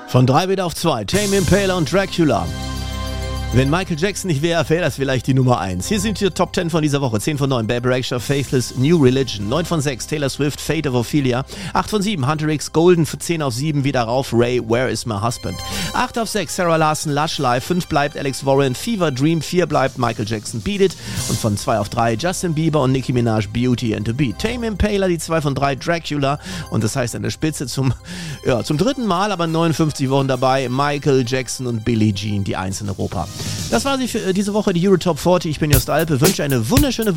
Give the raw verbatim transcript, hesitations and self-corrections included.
Von drei wieder auf zwei. Tame Impala und Dracula. Wenn Michael Jackson nicht wäre, wäre das vielleicht die Nummer eins. Hier sind die Top zehn von dieser Woche. zehn von neun, Bad Rexha, Faithless, New Religion. neun von sechs, Taylor Swift, Fate of Ophelia. acht von sieben, Hunter X, Golden. Für zehn auf sieben, wieder rauf, Ray, Where is my husband? acht auf sechs, Sarah Larson, Lush Life. fünf bleibt Alex Warren, Fever Dream. vier bleibt Michael Jackson, Beat It. Und von zwei auf drei, Justin Bieber und Nicki Minaj, Beauty and the Beat. Tame Impala, die zwei von drei, Dracula. Und das heißt an der Spitze zum, ja, zum dritten Mal, aber neunundfünfzig Wochen dabei, Michael Jackson und Billie Jean, die eins in Europa. Das war sie für diese Woche, die Euro Top vierzig. Ich bin Jost Alpe, wünsche eine wunderschöne Woche.